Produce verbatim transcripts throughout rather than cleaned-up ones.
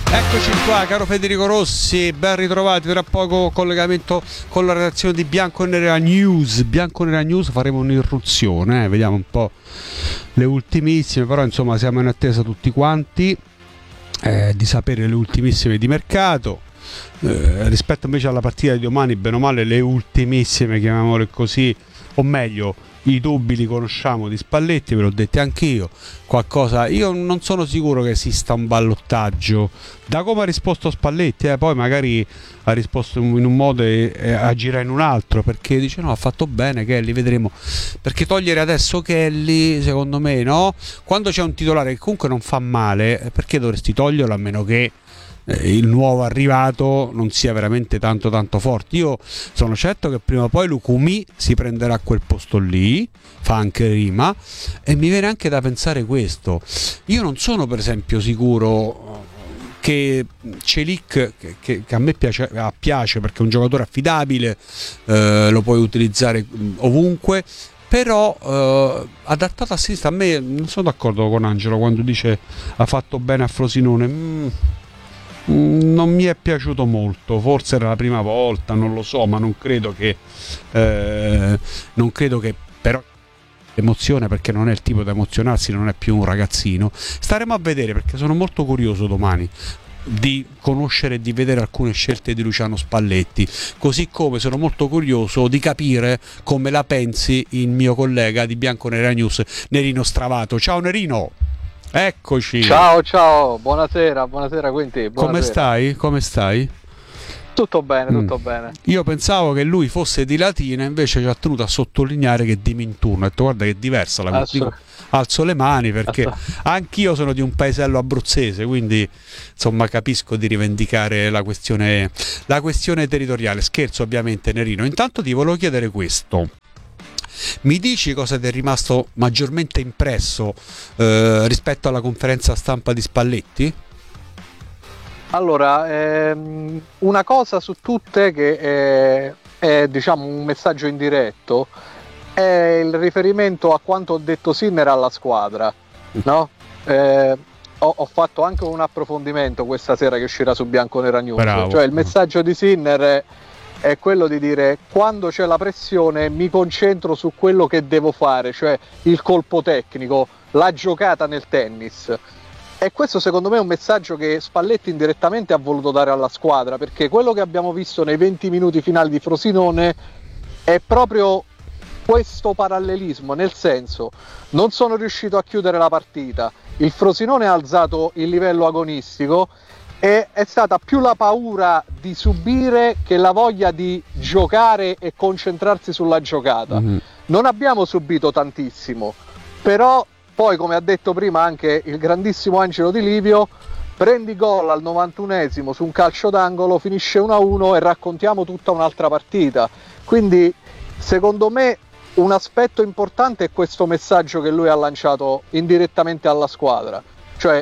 Eccoci qua, caro Federico Rossi, ben ritrovati. Tra poco collegamento con la redazione di Bianconera News. Bianconera News faremo un'irruzione, eh? Vediamo un po' le ultimissime, però insomma siamo in attesa tutti quanti eh, di sapere le ultimissime di mercato. Eh, rispetto invece alla partita di domani, bene o male le ultimissime, chiamiamole così, o meglio i dubbi li conosciamo di Spalletti, ve l'ho detto anch'io. Qualcosa, io non sono sicuro che esista un ballottaggio da come ha risposto Spalletti, eh, poi magari ha risposto in un modo e, e agirà in un altro, perché dice no, ha fatto bene Kelly, vedremo, perché togliere adesso Kelly secondo me, no, quando c'è un titolare che comunque non fa male, perché dovresti toglierlo, a meno che il nuovo arrivato non sia veramente tanto tanto forte. Io sono certo che prima o poi Lukumi si prenderà quel posto lì, fa anche rima, e mi viene anche da pensare questo: io non sono per esempio sicuro che Celik, che, che, che a me piace, piace perché è un giocatore affidabile, eh, lo puoi utilizzare ovunque, però eh, adattato a sinistra. A me non sono d'accordo con Angelo quando dice ha fatto bene a Frosinone. mm. Non mi è piaciuto molto, forse era la prima volta, non lo so, ma non credo che eh, non credo che però emozione, perché non è il tipo da emozionarsi, non è più un ragazzino. Staremo a vedere, perché sono molto curioso domani di conoscere e di vedere alcune scelte di Luciano Spalletti, così come sono molto curioso di capire come la pensi il mio collega di Bianconera News, Nerino Stravato. Ciao Nerino! Eccoci. Ciao ciao, buonasera, buonasera Quinti. Buonasera. Come stai? Come stai? Tutto bene, tutto mm. bene. Io pensavo che lui fosse di Latina, invece ci ha tenuto a sottolineare che è di Minturno. Ho detto guarda che è diversa la cosa. Alzo le mani perché Assolut- anch'io sono di un paesello abruzzese, quindi insomma capisco di rivendicare la questione, la questione territoriale. Scherzo ovviamente Nerino. Intanto ti volevo chiedere questo. Mi dici cosa ti è rimasto maggiormente impresso eh, rispetto alla conferenza stampa di Spalletti? Allora, ehm, una cosa su tutte che è, è diciamo un messaggio indiretto è il riferimento a quanto ha detto Sinner alla squadra, no? Eh, ho, ho fatto anche un approfondimento questa sera che uscirà su Bianconera News. Bravo. Cioè il messaggio di Sinner è è quello di dire: quando c'è la pressione mi concentro su quello che devo fare, cioè il colpo tecnico, la giocata nel tennis. E questo secondo me è un messaggio che Spalletti indirettamente ha voluto dare alla squadra, perché quello che abbiamo visto nei venti minuti finali di Frosinone è proprio questo parallelismo, nel senso, non sono riuscito a chiudere la partita, il Frosinone ha alzato il livello agonistico e è stata più la paura di subire che la voglia di giocare e concentrarsi sulla giocata. Mm-hmm. Non abbiamo subito tantissimo, però poi, come ha detto prima anche il grandissimo Angelo Di Livio, prendi gol al novantunesimo su un calcio d'angolo, finisce uno a uno e raccontiamo tutta un'altra partita. Quindi secondo me un aspetto importante è questo messaggio che lui ha lanciato indirettamente alla squadra, cioè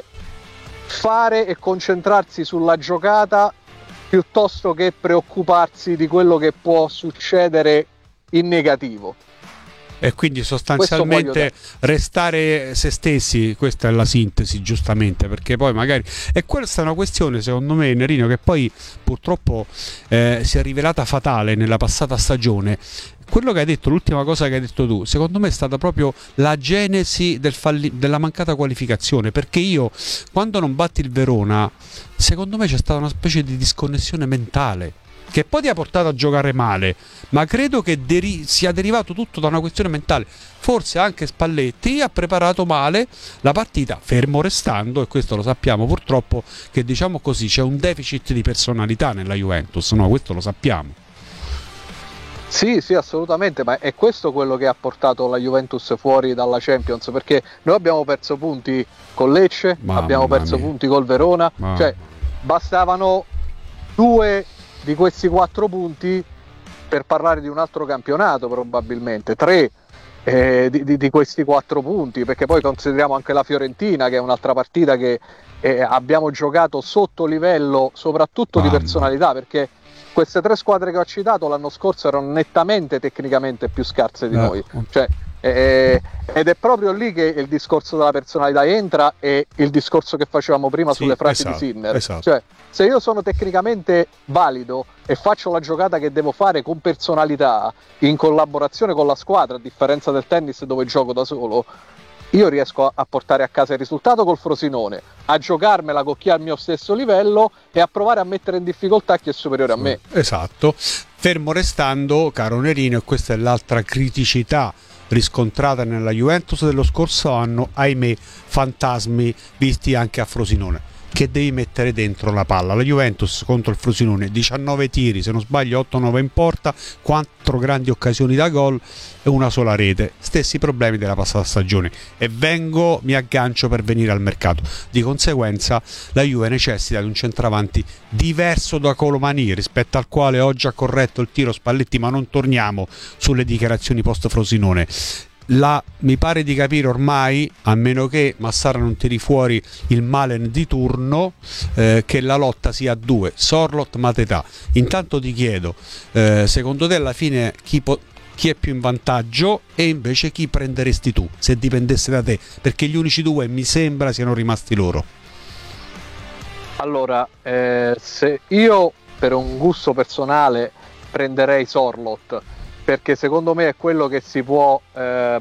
fare e concentrarsi sulla giocata piuttosto che preoccuparsi di quello che può succedere in negativo. E quindi sostanzialmente restare se stessi, questa è la sintesi, giustamente, perché poi magari, e questa è una questione secondo me, Nerino, che poi purtroppo eh, si è rivelata fatale nella passata stagione. Quello che hai detto, l'ultima cosa che hai detto tu, secondo me è stata proprio la genesi del falli- della mancata qualificazione, perché io quando non batti il Verona, secondo me c'è stata una specie di disconnessione mentale che poi ti ha portato a giocare male, ma credo che deri- sia derivato tutto da una questione mentale. Forse anche Spalletti ha preparato male la partita, fermo restando, e questo lo sappiamo purtroppo, che diciamo così c'è un deficit di personalità nella Juventus, no? Questo lo sappiamo. Sì, sì, assolutamente, ma è questo quello che ha portato la Juventus fuori dalla Champions, perché noi abbiamo perso punti con Lecce, Mamma abbiamo perso mia. punti col Verona, Mamma. cioè bastavano due di questi quattro punti per parlare di un altro campionato, probabilmente tre eh, di, di, di questi quattro punti, perché poi consideriamo anche la Fiorentina, che è un'altra partita che eh, abbiamo giocato sotto livello, soprattutto Mamma. di personalità, perché queste tre squadre che ho citato l'anno scorso erano nettamente tecnicamente più scarse di eh. noi, cioè Eh, ed è proprio lì che il discorso della personalità entra, e il discorso che facevamo prima Sì, sulle frasi esatto, di Sinner. esatto. Cioè, se io sono tecnicamente valido e faccio la giocata che devo fare con personalità, in collaborazione con la squadra, a differenza del tennis dove gioco da solo, io riesco a portare a casa il risultato col Frosinone, a giocarmela con chi è al mio stesso livello e a provare a mettere in difficoltà chi è superiore a me. Esatto, fermo restando, caro Nerino, e questa è l'altra criticità riscontrata nella Juventus dello scorso anno, ahimè, fantasmi visti anche a Frosinone, che devi mettere dentro la palla. La Juventus contro il Frosinone diciannove tiri, se non sbaglio otto nove in porta, quattro grandi occasioni da gol e una sola rete, stessi problemi della passata stagione, e vengo, mi aggancio per venire al mercato. Di conseguenza la Juve necessita di un centravanti diverso da Colomani, rispetto al quale oggi ha corretto il tiro Spalletti, ma non torniamo sulle dichiarazioni post Frosinone. La, mi pare di capire ormai, a meno che Massara non tiri fuori il Malen di turno, eh, che la lotta sia a due, Sorloth, Mateta. Intanto ti chiedo, eh, secondo te alla fine chi, po- chi è più in vantaggio, e invece chi prenderesti tu se dipendesse da te? Perché gli unici due mi sembra siano rimasti loro. Allora, eh, se io per un gusto personale prenderei Sorloth, perché secondo me è quello che si può eh,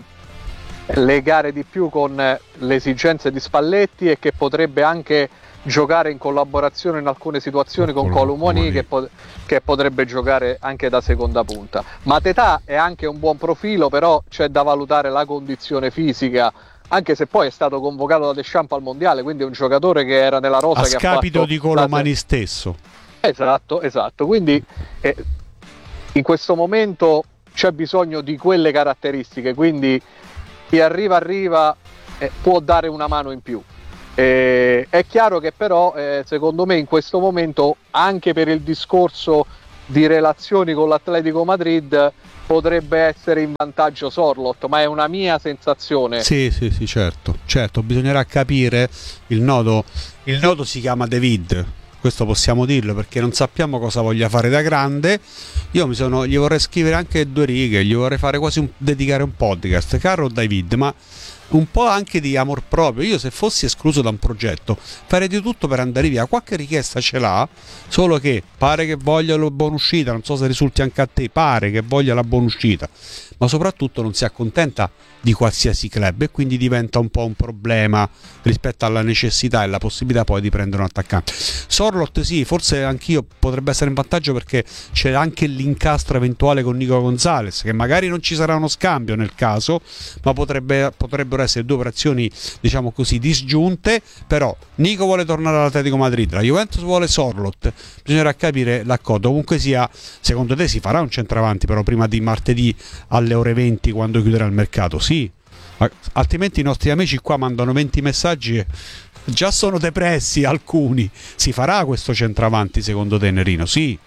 legare di più con le esigenze di Spalletti, e che potrebbe anche giocare in collaborazione in alcune situazioni con Colomani, che, po- che potrebbe giocare anche da seconda punta. Mateta è anche un buon profilo, però c'è da valutare la condizione fisica, anche se poi è stato convocato da Deschamps al mondiale, quindi è un giocatore che era nella rosa, a che scapito ha fatto di Colomani la... stesso. Esatto, esatto. Quindi eh, in questo momento c'è bisogno di quelle caratteristiche, quindi chi arriva arriva eh, può dare una mano in più. Eh, è chiaro che però eh, secondo me in questo momento, anche per il discorso di relazioni con l'Atletico Madrid, potrebbe essere in vantaggio Sorloth, ma è una mia sensazione. Sì, sì, sì, certo, certo, bisognerà capire il nodo. Il nodo si chiama David, questo possiamo dirlo, perché non sappiamo cosa voglia fare da grande. Io mi sono, gli vorrei scrivere anche due righe, gli vorrei fare quasi un, dedicare un podcast, caro David, ma un po' anche di amor proprio. Io, se fossi escluso da un progetto, farei di tutto per andare via. Qualche richiesta ce l'ha, solo che pare che voglia la buona uscita, non so se risulti anche a te, pare che voglia la buona uscita, ma soprattutto non si accontenta di qualsiasi club, e quindi diventa un po' un problema rispetto alla necessità e la possibilità poi di prendere un attaccante. Sorloth sì, forse anch'io potrebbe essere in vantaggio, perché c'è anche l'incastro eventuale con Nico Gonzalez, che magari non ci sarà uno scambio nel caso, ma potrebbe, potrebbero essere due operazioni, diciamo così, disgiunte. Però Nico vuole tornare all'Atletico Madrid, la Juventus vuole Sorloth, bisognerà capire l'accordo. Comunque sia, secondo te si farà un centravanti però prima di martedì alle ore venti, quando chiuderà il mercato? Sì, altrimenti i nostri amici qua mandano venti messaggi e già sono depressi alcuni. Si farà questo centravanti secondo te, Nerino? Sì.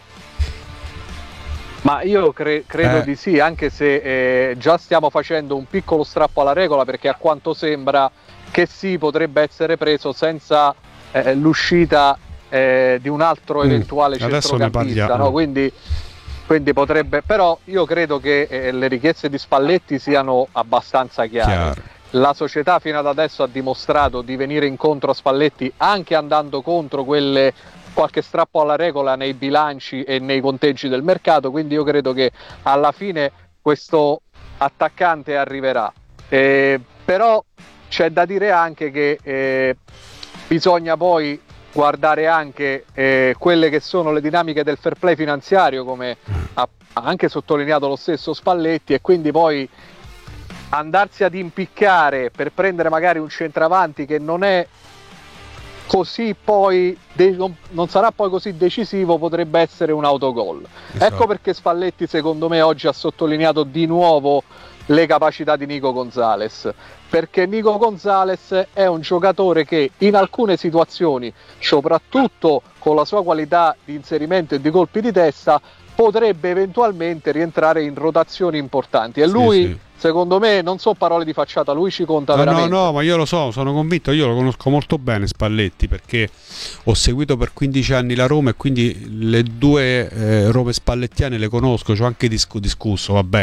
Ma io cre- credo eh. di sì, anche se eh, già stiamo facendo un piccolo strappo alla regola, perché a quanto sembra che sì, potrebbe essere preso senza eh, l'uscita eh, di un altro eventuale mm. centrocampista, no? Quindi Quindi potrebbe, però io credo che eh, le richieste di Spalletti siano abbastanza chiare. Chiaro. La società fino ad adesso ha dimostrato di venire incontro a Spalletti, anche andando contro quelle, qualche strappo alla regola nei bilanci e nei conteggi del mercato, quindi io credo che alla fine questo attaccante arriverà. Eh, però c'è da dire anche che eh, bisogna poi guardare anche eh, quelle che sono le dinamiche del fair play finanziario, come ha, ha anche sottolineato lo stesso Spalletti, e quindi poi andarsi ad impiccare per prendere magari un centravanti che non è così poi de- non, non sarà poi così decisivo, potrebbe essere un autogol. Esatto. Ecco perché Spalletti secondo me oggi ha sottolineato di nuovo le capacità di Nico Gonzalez, perché Nico Gonzalez è un giocatore che in alcune situazioni, soprattutto con la sua qualità di inserimento e di colpi di testa, potrebbe eventualmente rientrare in rotazioni importanti, e sì, lui sì. Secondo me non so parole di facciata, lui ci conta no, veramente. No, no, ma io lo so, sono convinto, io lo conosco molto bene Spalletti, perché ho seguito per quindici anni la Roma, e quindi le due eh, Rome spallettiane le conosco, ci ho anche disc- discusso, vabbè,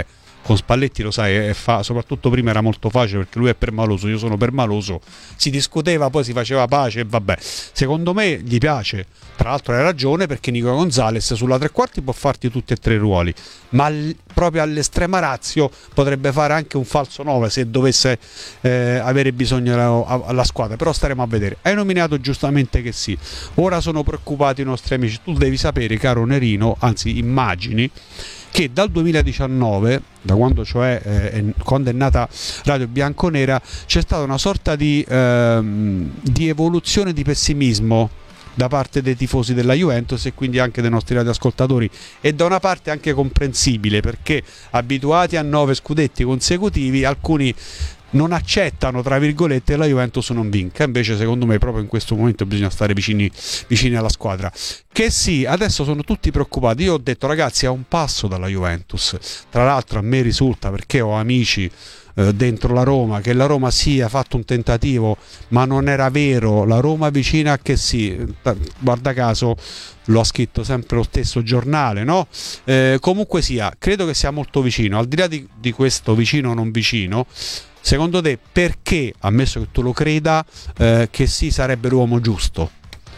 con Spalletti, lo sai, è fa, soprattutto prima era molto facile perché lui è permaloso, io sono permaloso, si discuteva, poi si faceva pace e vabbè. Secondo me gli piace, tra l'altro hai ragione, perché Nico Gonzalez sulla tre quarti può farti tutti e tre i ruoli, ma l- proprio all'estrema ratio potrebbe fare anche un falso nove se dovesse eh, avere bisogno la, alla squadra, però staremo a vedere. Hai nominato giustamente che sì, ora sono preoccupati i nostri amici. Tu devi sapere, caro Nerino, anzi immagini che dal duemiladiciannove, da quando cioè eh, è, quando è nata Radio Bianconera, c'è stata una sorta di, ehm, di evoluzione di pessimismo da parte dei tifosi della Juventus e quindi anche dei nostri radioascoltatori, e da una parte anche comprensibile, perché abituati a nove scudetti consecutivi alcuni non accettano, tra virgolette, che la Juventus non vinca. Invece secondo me proprio in questo momento bisogna stare vicini, vicini alla squadra. Che sì, adesso sono tutti preoccupati. Io ho detto ragazzi, è a un passo dalla Juventus. Tra l'altro a me risulta, perché ho amici eh, dentro la Roma, che la Roma sì ha fatto un tentativo ma non era vero. La Roma vicina a che sì, guarda caso lo ha scritto sempre lo stesso giornale, no? Eh, comunque sia, credo che sia molto vicino. Al di là di, di questo vicino o non vicino, secondo te perché, ammesso che tu lo creda, eh, che sì sarebbe l'uomo giusto?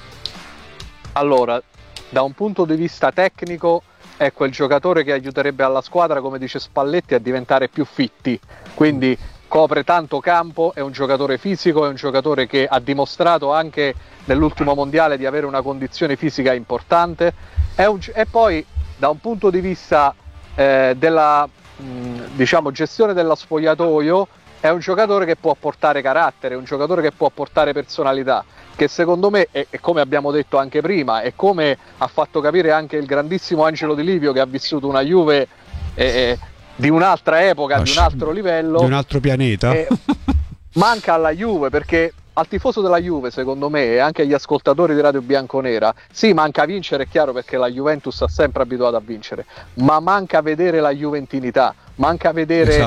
Allora, da un punto di vista tecnico è quel giocatore che aiuterebbe alla squadra, come dice Spalletti, a diventare più fitti, quindi copre tanto campo, è un giocatore fisico, è un giocatore che ha dimostrato anche nell'ultimo mondiale di avere una condizione fisica importante, è un, e poi da un punto di vista eh, della mh, diciamo gestione dello spogliatoio è un giocatore che può portare carattere, è un giocatore che può portare personalità, che secondo me, e come abbiamo detto anche prima, e come ha fatto capire anche il grandissimo Angelo Di Livio, che ha vissuto una Juve eh, di un'altra epoca, di un altro livello, di un altro pianeta, eh, manca alla Juve, perché al tifoso della Juve, secondo me, e anche agli ascoltatori di Radio Bianconera, sì, manca vincere, è chiaro, perché la Juventus ha sempre abituato a vincere, ma manca vedere la juventinità, manca vedere